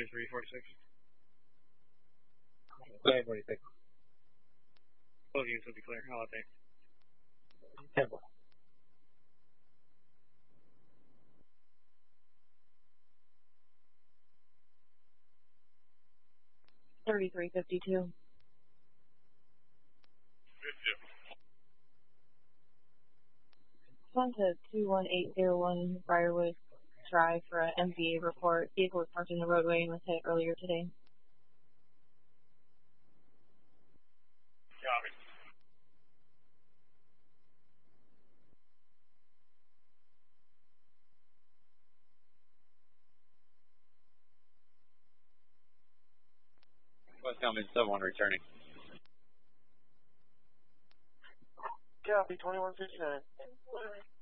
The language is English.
2346. Clear 46. Both units will be clear. I'll update. Temple. $33.52. Sent to 21801 Briarwood Drive for an MVA report. Vehicle was parked in the roadway and was hit earlier today. Copy. West Common sub 1 returning. Copy, 2159.